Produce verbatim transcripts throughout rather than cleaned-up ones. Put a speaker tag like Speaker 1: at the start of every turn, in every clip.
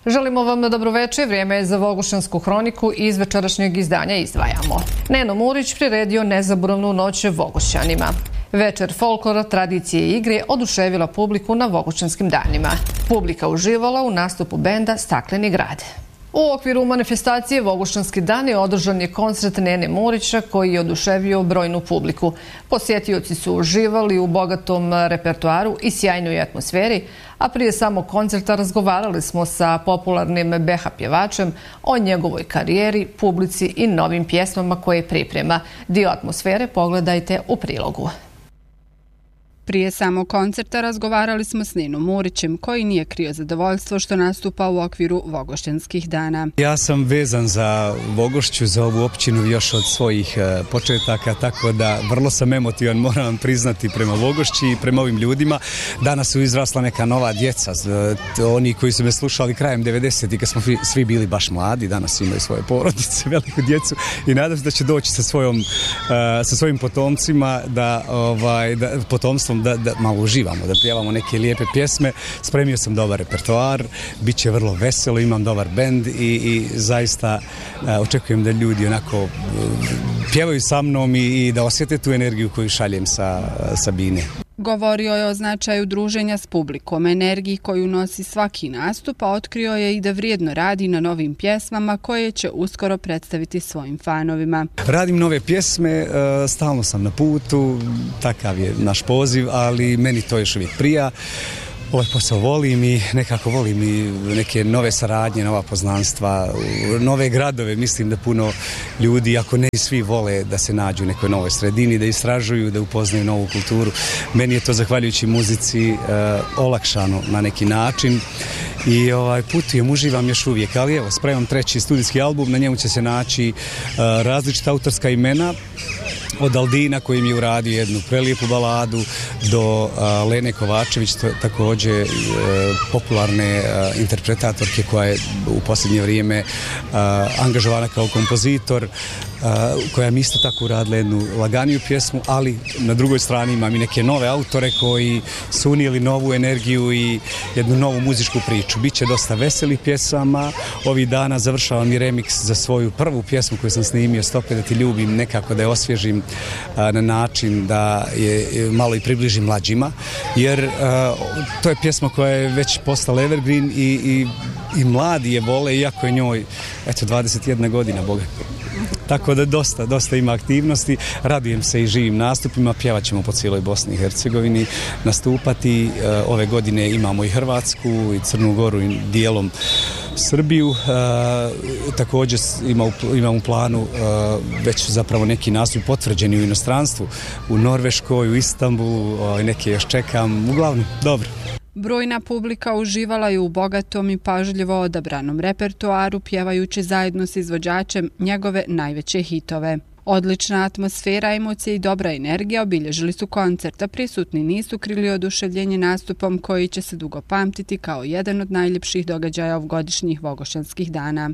Speaker 1: Želimo vam dobroveče, vrijeme je za Vogošćansku hroniku i iz večerašnjeg izdanja izdvajamo. Neno Murić priredio nezaboravnu noć Vogošćanima. Večer folklora, tradicije i igre oduševila publiku na Vogošćanskim danima. Publika uživala u nastupu benda Stakleni grad. U okviru manifestacije Vogošćanski dani održan je koncert Nene Murića koji je oduševio brojnu publiku. Posjetioci su uživali u bogatom repertoaru i sjajnoj atmosferi, a prije samog koncerta razgovarali smo sa popularnim be ha pjevačem o njegovoj karijeri, publici i novim pjesmama koje priprema. Dio atmosfere pogledajte u prilogu.
Speaker 2: Prije samog koncerta razgovarali smo s Nenom Murićem, koji nije krio zadovoljstvo što nastupa u okviru Vogošćanskih dana.
Speaker 3: Ja sam vezan za Vogošću, za ovu općinu još od svojih početaka, tako da vrlo sam emotivan, moram priznati, prema Vogošći i prema ovim ljudima. Danas su izrasla neka nova djeca, oni koji su me slušali krajem devedesetih, kad smo svi bili baš mladi, danas imaju svoje porodice, veliku djecu i nadam se da će doći sa, svojom, sa svojim potomcima, da, ovaj, da potomstvom Da, da malo uživamo, da pjevamo neke lijepe pjesme. Spremio sam dobar repertoar, bit će vrlo veselo, imam dobar bend i, i zaista a, očekujem da ljudi onako a, pjevaju sa mnom i, i da osjete tu energiju koju šaljem sa, sa bine.
Speaker 2: Govorio je o značaju druženja s publikom, energiji koju nosi svaki nastup, a otkrio je i da vrijedno radi na novim pjesmama koje će uskoro predstaviti svojim fanovima.
Speaker 3: Radim nove pjesme, stalno sam na putu, takav je naš poziv, ali meni to još uvijek prija. Ovaj posao volim i nekako volim i neke nove saradnje, nova poznanstva, nove gradove. Mislim da puno ljudi, ako ne svi, vole da se nađu u nekoj novoj sredini, da istražuju, da upoznaju novu kulturu. Meni je to, zahvaljujući muzici, uh, olakšano na neki način i ovaj, putujem, uživam još uvijek. Ali evo, spremam treći studijski album, na njemu će se naći uh, različita autorska imena, od Aldina koji mi je uradio jednu prelijepu baladu do uh, Lene Kovačević, to, također uh, popularne uh, interpretatorke koja je u posljednje vrijeme uh, angažovana kao kompozitor, uh, koja mi isto tako uradila jednu laganiju pjesmu, ali na drugoj strani imam i neke nove autore koji su unijeli novu energiju i jednu novu muzičku priču. Biće dosta veselih pjesama. Ovih dana završavam i remix za svoju prvu pjesmu koju sam snimio, Stope da ti ljubim, nekako da je osvježim na način da je malo i približim mlađima, jer uh, to je pjesma koja je već postala evergreen i, i, i mladi je vole, iako je njoj eto dvadeset jedna godina, boga. Tako da dosta, dosta ima aktivnosti, radujem se i živim nastupima, pjevat ćemo po cijeloj Bosni i Hercegovini, nastupati, uh, ove godine imamo i Hrvatsku i Crnu Goru i dijelom Srbiju, uh, također ima u, imam u planu uh, već zapravo neki nastup potvrđeni u inostranstvu, u Norveškoj, u Istanbulu, uh, neke još čekam, uglavnom, dobro.
Speaker 2: Brojna publika uživala je u bogatom i pažljivo odabranom repertoaru, pjevajući zajedno s izvođačem njegove najveće hitove. Odlična atmosfera, emocije i dobra energija obilježili su koncert, a prisutni nisu krili oduševljenje nastupom koji će se dugo pamtiti kao jedan od najljepših događaja ovogodišnjih Vogošćanskih dana.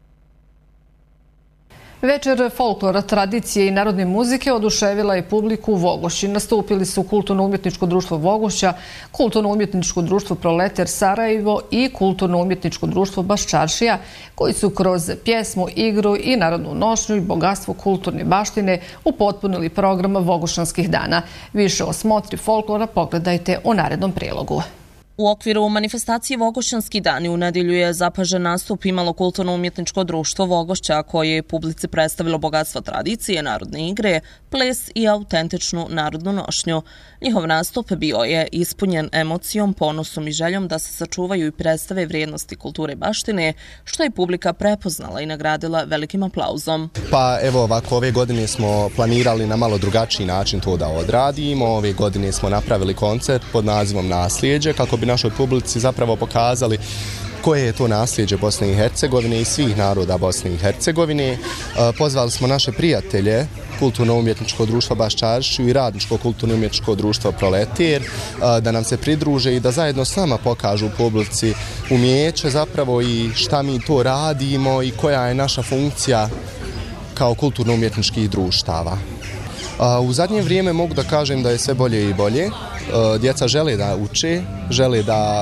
Speaker 1: Večer folklora, tradicije i narodne muzike oduševila je publiku u Vogošći. Nastupili su Kulturno-umjetničko društvo Vogošća, Kulturno-umjetničko društvo Proleter Sarajevo i Kulturno-umjetničko društvo Baščaršija, koji su kroz pjesmu, igru i narodnu nošnju i bogatstvo kulturne baštine upotpunili program Vogošćanskih dana. Više o smotri folklora pogledajte u narednom prilogu.
Speaker 4: U okviru manifestacije Vogošćanski dani u nedjelju je zapažen nastup imalo Kulturno-umjetničko društvo Vogošća, koje je publici predstavilo bogatstvo tradicije, narodne igre, ples i autentičnu narodnu nošnju. Njihov nastup bio je ispunjen emocijom, ponosom i željom da se sačuvaju i predstave vrijednosti kulture baštine, što je publika prepoznala i nagradila velikim aplauzom.
Speaker 5: Pa evo ovako, ove godine smo planirali na malo drugačiji način to da odradimo. Ove godine smo napravili koncert pod nazivom Nasljeđe, kako bi našoj publici zapravo pokazali koje je to nasljeđe Bosne i Hercegovine i svih naroda Bosne i Hercegovine. Pozvali smo naše prijatelje Kulturno-umjetničko društvo Baščaršiju i Radničko kulturno-umjetničko društvo Proleter da nam se pridruže i da zajedno s nama pokažu publici umijeće zapravo i šta mi to radimo i koja je naša funkcija kao kulturno-umjetničkih društava. U zadnje vrijeme mogu da kažem da je sve bolje i bolje. Djeca žele da uče, žele da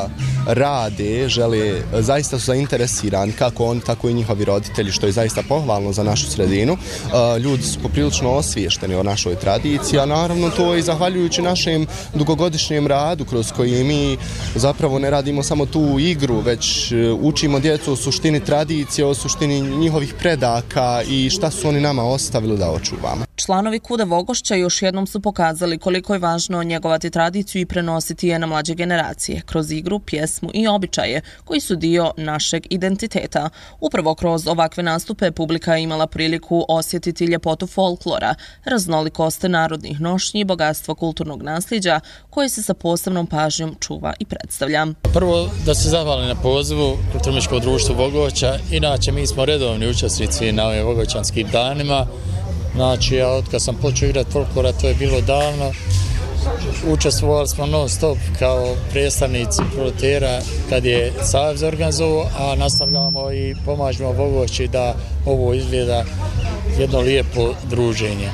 Speaker 5: rade, žele, zaista su zainteresirani, kako oni, tako i njihovi roditelji, što je zaista pohvalno za našu sredinu. Ljudi su poprilično osviješteni o našoj tradiciji, a naravno to je i zahvaljujući našem dugogodišnjem radu, kroz koji mi zapravo ne radimo samo tu igru, već učimo djecu o suštini tradicije, o suštini njihovih predaka i šta su oni nama ostavili da očuvamo.
Speaker 4: Članovi Kuda Vogošća još jednom su pokazali koliko je važno njegovati tradiciju i prenositi je na mlađe generacije, kroz igru, pjesmu i običaje koji su dio našeg identiteta. Upravo kroz ovakve nastupe publika je imala priliku osjetiti ljepotu folklora, raznolikost narodnih nošnji i bogatstvo kulturnog nasljeđa koje se sa posebnom pažnjom čuva i predstavlja.
Speaker 6: Prvo da se zahvalim na pozivu Kulturno-umjetničkog društva Vogošća. Inače mi smo redovni učesnici na ovim Vogošćanskim danima. Znači, ja od kad sam počeo igrati folklora, to je bilo davno. Učestvovali smo non stop kao predstavnici proletera kad je Savez organizovao, a nastavljamo i pomažemo Vogošći da ovo izgleda jedno lijepo druženje.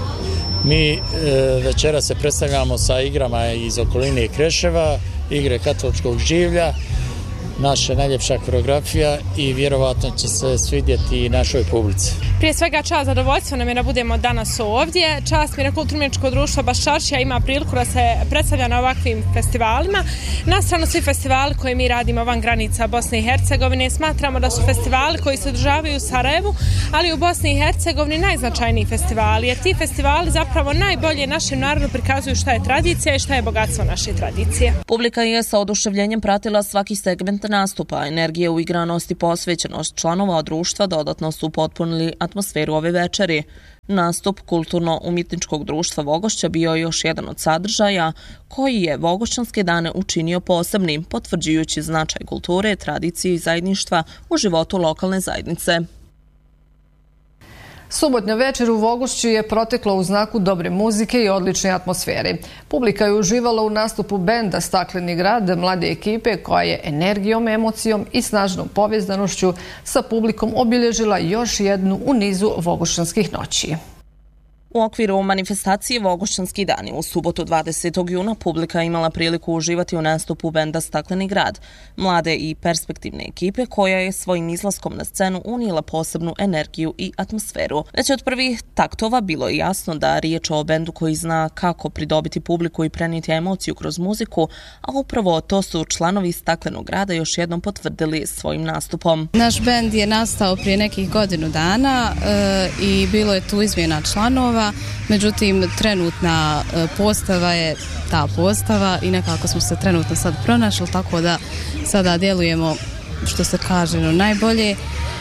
Speaker 6: Mi e, večera se predstavljamo sa igrama iz okoline Kreševa, igre katoličkog življa, naša najljepša koreografija i vjerovatno će se svidjeti i našoj publici.
Speaker 7: Prije svega čast, zadovoljstvo nam je da budemo danas ovdje. Čast mi je na Kulturno-umjetničko društvo Baščaršija ima priliku da se predstavlja na ovakvim festivalima. Na stranu svi festivali koje mi radimo van granica Bosne i Hercegovine smatramo da su festivali koji se održavaju u Sarajevu, ali u Bosni i Hercegovini najznačajniji festivali, jer ti festivali zapravo najbolje našem narodu prikazuju šta je tradicija i šta je bogatstvo naše tradicije.
Speaker 4: Publika je sa oduševljenjem pratila svaki segment nastupa. Energije, uigranost i posvećenost članova društva dodatno su potpunili atmosferu ove večeri. Nastup Kulturno-umjetničkog društva Vogošća bio je još jedan od sadržaja koji je Vogošćanske dane učinio posebnim, potvrđujući značaj kulture, tradicije i zajedništva u životu lokalne zajednice.
Speaker 1: Subotnja večer u Vogošću je protekla u znaku dobre muzike i odlične atmosfere. Publika je uživala u nastupu benda Stakleni grad, mlade ekipe koja je energijom, emocijom i snažnom povezdanošću sa publikom obilježila još jednu u nizu Vogošćanskih noći.
Speaker 4: U okviru manifestacije Vogošćanski dani u subotu dvadesetog juna publika je imala priliku uživati u nastupu benda Stakleni grad, mlade i perspektivne ekipe koja je svojim izlaskom na scenu unijela posebnu energiju i atmosferu. Već od prvih taktova bilo je jasno da riječ o bendu koji zna kako pridobiti publiku i prenijeti emociju kroz muziku, a upravo to su članovi Staklenog grada još jednom potvrdili svojim nastupom.
Speaker 8: Naš bend je nastao prije nekih godinu dana e, i bilo je tu izmjena članova. Međutim, trenutna postava je ta postava i nekako smo se trenutno sad pronašli, tako da sada djelujemo, što se kaže, no, najbolje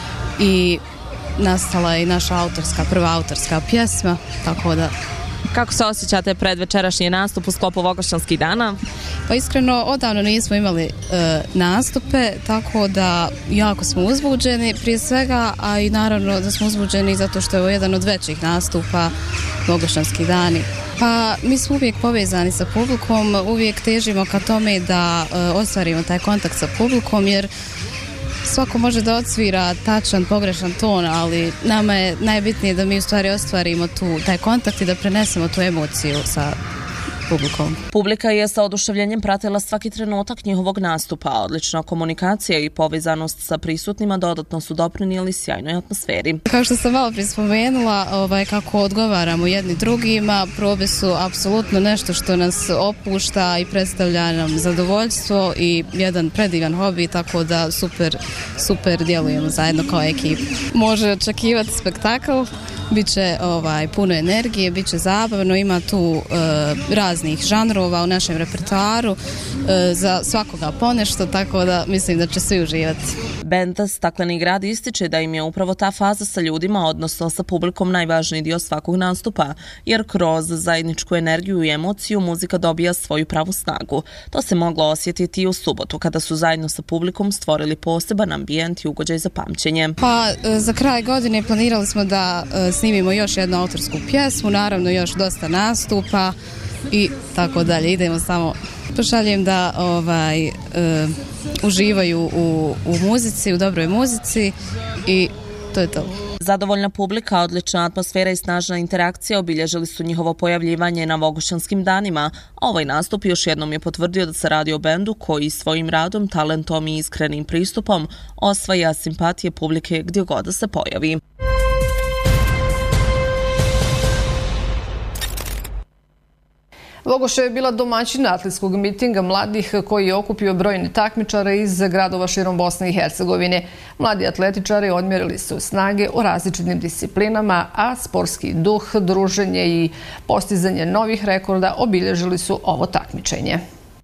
Speaker 8: i nastala je i naša autorska, prva autorska pjesma, tako da...
Speaker 4: Kako se osjećate pred večerašnji nastup u sklopu Vogošćanskih dana?
Speaker 8: Pa iskreno, odavno nismo imali e, nastupe, tako da jako smo uzbuđeni prije svega, a i naravno da smo uzbuđeni zato što je ovo jedan od većih nastupa Vogošćanski dani. Pa mi smo uvijek povezani sa publikom, uvijek težimo ka tome da e, ostvarimo taj kontakt sa publikom, jer svako može da odsvira tačan, pogrešan ton, ali nama je najbitnije da mi u stvari ostvarimo tu, taj kontakt i da prenesemo tu emociju sa publikom.
Speaker 4: Publika je sa oduševljenjem pratila svaki trenutak njihovog nastupa. Odlična komunikacija i povezanost sa prisutnima dodatno su doprinijeli sjajnoj atmosferi.
Speaker 8: Kao što sam malo prije spomenula, ovaj, kako odgovaramo jedni drugima, probe su apsolutno nešto što nas opušta i predstavlja nam zadovoljstvo i jedan predivan hobi, tako da super, super djelujemo zajedno kao ekip. Može očekivati spektakl, bit će ovaj, puno energije, bit će zabavno, ima tu e, raznih žanrova u našem repertoaru, e, za svakoga ponešto, tako da mislim da će svi uživati.
Speaker 4: Bend Stakleni grad ističe da im je upravo ta faza sa ljudima, odnosno sa publikom, najvažniji dio svakog nastupa, jer kroz zajedničku energiju i emociju muzika dobija svoju pravu snagu. To se moglo osjetiti i u subotu, kada su zajedno sa publikom stvorili poseban ambijent i ugođaj za pamćenje.
Speaker 8: Pa e, za kraj godine planirali smo da e, snimimo još jednu autorsku pjesmu, naravno još dosta nastupa i tako dalje. Idemo samo, pošaljem da ovaj, e, uživaju u, u muzici, u dobroj muzici i to je to.
Speaker 4: Zadovoljna publika, odlična atmosfera i snažna interakcija obilježili su njihovo pojavljivanje na Vogošćanskim danima. Ovaj nastup još jednom je potvrdio da se radi o bendu koji svojim radom, talentom i iskrenim pristupom osvaja simpatije publike gdje god da se pojavi.
Speaker 1: Vogošća je bila domaćina atletskog mitinga mladih koji je okupio brojne takmičare iz gradova širom Bosne i Hercegovine. Mladi atletičari odmjerili su snage u različitim disciplinama, a sportski duh, druženje i postizanje novih rekorda obilježili su ovo takmičenje.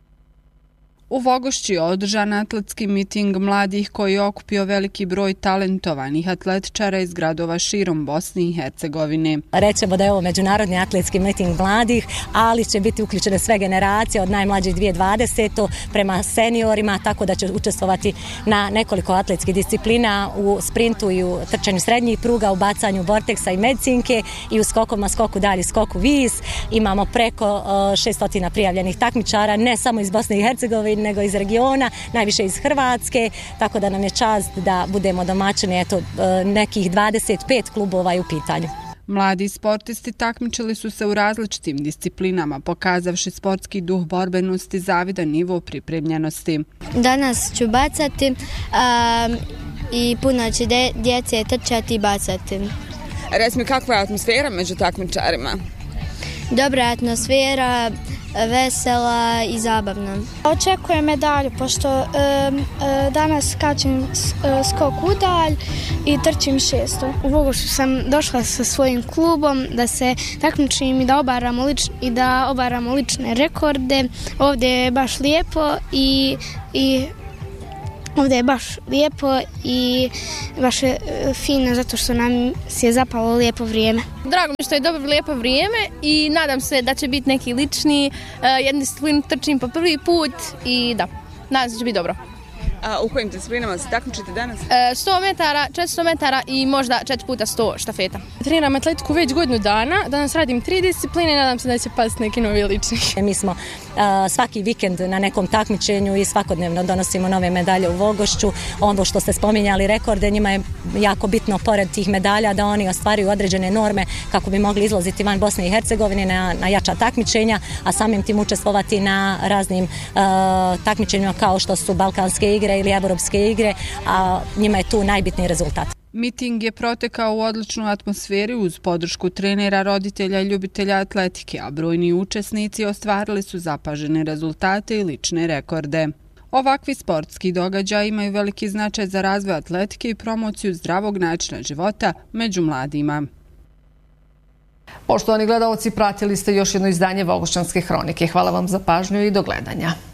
Speaker 2: U Vogošći je održan atletski miting mladih koji je okupio veliki broj talentovanih atletičara iz gradova širom Bosne i Hercegovine.
Speaker 9: Rećemo da je ovo međunarodni atletski miting mladih, ali će biti uključene sve generacije od najmlađih dvije tisuće dvadesete prema seniorima, tako da će učestvovati na nekoliko atletskih disciplina u sprintu i u trčanju srednjih pruga, u bacanju vorteksa i medicinke i u skokovima skoku dalje, skoku vis. Imamo preko šesto prijavljenih takmičara, ne samo iz Bosne i Hercegovine, nego iz regiona, najviše iz Hrvatske, tako da nam je čast da budemo domaćini, eto, nekih dvadeset pet klubova je u pitanju.
Speaker 2: Mladi sportisti takmičili su se u različitim disciplinama, pokazavši sportski duh borbenosti, zavidan nivo pripremljenosti.
Speaker 10: Danas ću bacati um, i puno će de, djece trčati i bacati.
Speaker 11: Reci mi, kakva je atmosfera među takmičarima?
Speaker 10: Dobra atmosfera, vesela i zabavna.
Speaker 12: Očekujem medalju, pošto e, e, danas skačem skok udalj i trčim šesto. U Vogošću sam došla sa svojim klubom da se takmičim i da obaramo, lič, i da obaramo lične rekorde. Ovdje je baš lijepo i, i ovdje je baš lijepo i baš je fino zato što nam se zapalo lijepo vrijeme.
Speaker 13: Drago mi što je dobro lijepo vrijeme i nadam se da će biti neki lični, jednu disciplinu trčim po prvi put i da, nadam se da će biti dobro.
Speaker 11: A u kojim disciplinama se takmičite danas?
Speaker 13: sto metara, četiristo metara i možda četiri puta sto štafeta. Treniram atletiku već godinu dana, danas radim tri discipline i nadam se da će pasti neki novi lični.
Speaker 9: Mi smo uh, svaki vikend na nekom takmičenju i svakodnevno donosimo nove medalje u Vogošću. Ono što ste spominjali rekorde, njima je jako bitno pored tih medalja da oni ostvaruju određene norme kako bi mogli izlaziti van Bosne i Hercegovine na, na jača takmičenja, a samim tim učestvovati na raznim uh, takmičenjima kao što su Balkanske igre ili Evropske igre, a njima je tu najbitniji rezultat.
Speaker 2: Miting je protekao u odličnu atmosferi uz podršku trenera, roditelja i ljubitelja atletike, a brojni učesnici ostvarili su zapažene rezultate i lične rekorde. Ovakvi sportski događaji imaju veliki značaj za razvoj atletike i promociju zdravog načina života među mladima.
Speaker 1: Poštovani gledaoci, pratili ste još jedno izdanje Vogošćanske hronike. Hvala vam za pažnju i do gledanja.